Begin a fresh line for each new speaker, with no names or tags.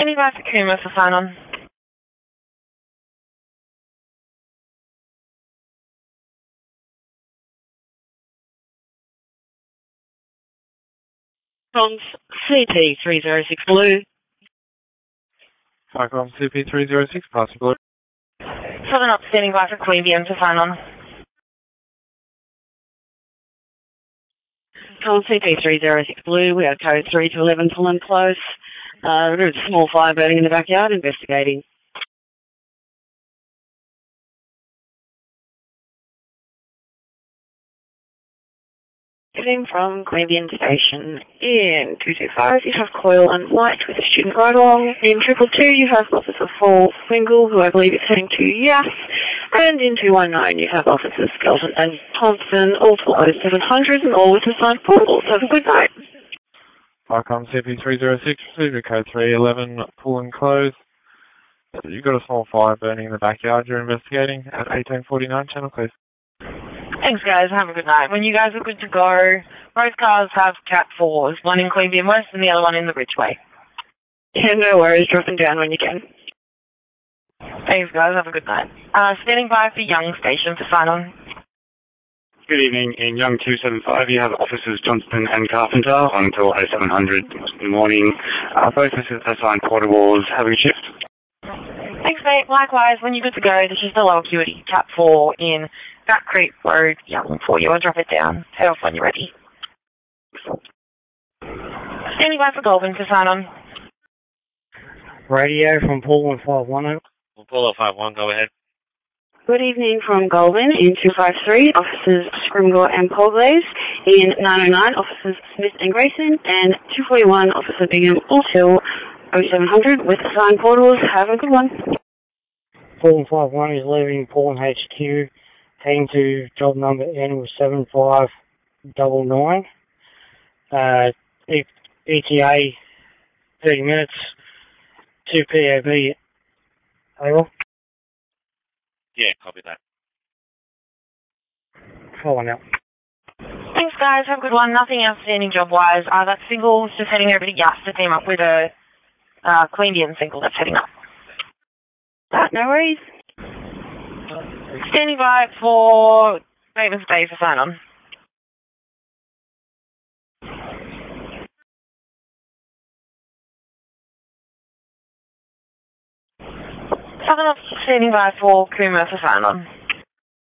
Standing by for Kuma for sign-on. Comms CP306 Blue.
Vicom CP306, passing Blue.
Southern Up standing by for Queanbeyan to sign-on. Comms CP306 Blue, we have code 3 to 11 pulling close. There's a small fire burning in the backyard, investigating. Getting from Queanbeyan Station in 225, you have Coyle and Light with a student right along. In 222, you have Officer 4 Swingle, who I believe is heading to Yass. And in 219, you have Officers Skelton and Thompson, all to 0700 and all with assigned portals. Have a good night.
Vicom CP306, receiver code 311, pull and close. You've got a small fire burning in the backyard. You're investigating at 1849, channel please.
Thanks, guys. Have a good night. When you guys are good to go, both cars have Cat 4s, one in Queanbeyan West and the other one in the Ridgeway. Yeah, no worries. Drop them down when you can. Thanks, guys. Have a good night. Standing by for Young Station for sign-on.
Good evening. In Young 275, you have Officers Johnston and Carpenter on until 0700 in the morning. Both officers assigned portables. Have a good shift.
Thanks, mate. Likewise, when you're good to go, this is the low acuity Cat 4 in Back Creek Road, Young for you. I'll drop it down. Head off when you're ready. Standing by for Goulburn to sign on.
Radio from Paul 151.
Paul 51, go ahead.
Good evening from Goulburn in 253, Officers Scrimgeour and Polglaze. In 909, Officers Smith and Grayson. And 241, Officer Bingham, all till 0700 with assigned portals. Have a good one.
Paul 51 is leaving Paul HQ, heading to job number N7599. ETA 30 minutes, 2 POB. Over.
Yeah, copy that.
Following out.
Thanks, guys. Have a good one. Nothing outstanding job-wise. That single is just heading over to Yass to team up with a Queanbeyan single that's heading up. No worries. Standing by for Ravens Bay for sign-on. Southern Up standing by for Kuma for sign-on.